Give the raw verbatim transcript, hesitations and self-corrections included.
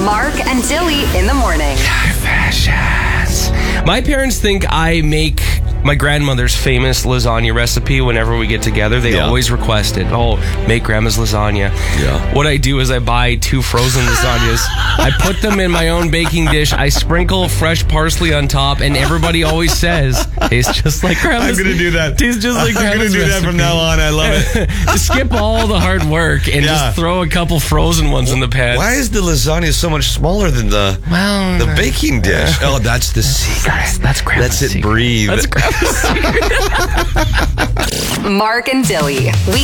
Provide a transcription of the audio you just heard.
Mark and Dilly in the morning. My parents think I make my grandmother's famous lasagna recipe whenever we get together. They Yeah. always request it. Oh, make grandma's lasagna. Yeah. What I do is I buy two frozen lasagnas. I put them in my own baking dish. I sprinkle fresh parsley on top, and everybody always says, tastes just like grandma's. I'm going to do that. Tastes just like I'm going to grandma's do that recipe. from now on. I love it. Just skip all the hard work and Yeah. just throw a couple frozen ones in the pan. Why is the lasagna so much smaller than the Well, the baking dish? Oh, that's the secret. That's, that's grandma's That's it. secret. Breathe. That's grandma's secret. Mark and Dilly. Weekday